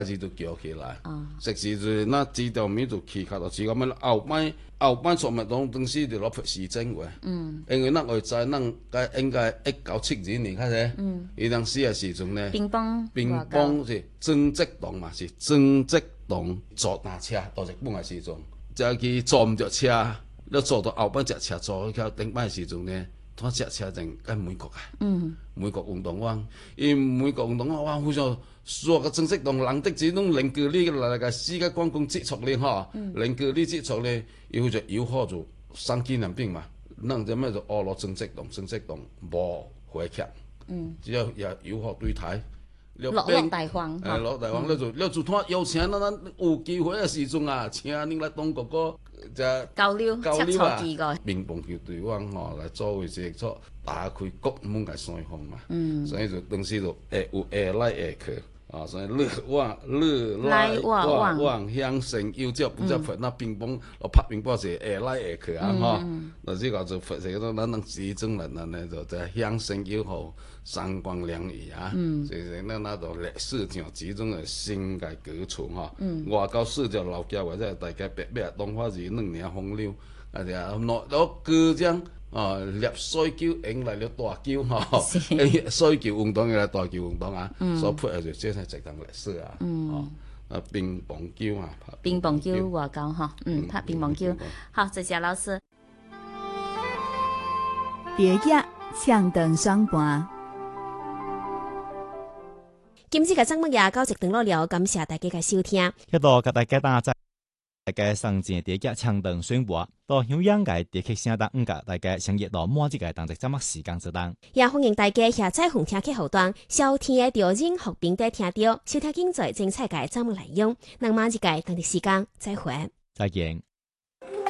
始就叫起來，實時就那指導面就起卡到，是咁樣後擺國民黨當時就攞出市政嘅，因為咱會知，咱應該1972年開始，伊當時嘅時陣呢，乒乓是曾則棟嘛，是曾則棟坐那車到日本嘅時陣，就佢坐唔着車，你坐到後擺隻車坐去頂擺嘅時陣呢。我隻車正跟美國啊，美國運動灣，因美國運動灣哇，好像所有個正式同人的這種零距離來個世界觀光接觸咧嚇，零距離接觸咧，又就友好就三紀念品嘛，咱就咩就俄羅正式同無回劇，只要也友好對台， 落大方， 落大方，你就睇邀請咱有機會嘅時陣啊，請恁來當哥哥。 交流啊！ 乒乓球隊灣吼來作為一個打開國門嘅山峰嘛，所以就當時就有下來下去啊，所以你來往向成要只不只罰那乒乓，我拍乒乓是下來下去啊吼，那這個就罰這個咱能集中人呢就在向成要好三光兩儀啊，所以咱那種歷史上集中嘅新嘅歌詞吼，外交史就老家或者大家白白當花是2年風流，啊就攞歌將啊立水球迎來了大球吼，水球運動嘅大球運動啊，所配合就即係一段歷史啊，啊乒乓球啊， 乒乓球外交哈，拍乒乓球，好，謝謝老師。 蝶野唱斷雙盤。 今次嘅節目也到一段落了，感謝大家嘅收聽。 喺度給大家打在大家上前啲嘅唱斷宣佈，到響樣嘅啲曲聲當五個大家相約到末日嘅當值節目時間之當。 也歡迎大家下載紅聽客戶端，收聽嘅調音學平台聽到，收聽精彩精彩嘅節目內容。那麼一個當值時間再會， 再見。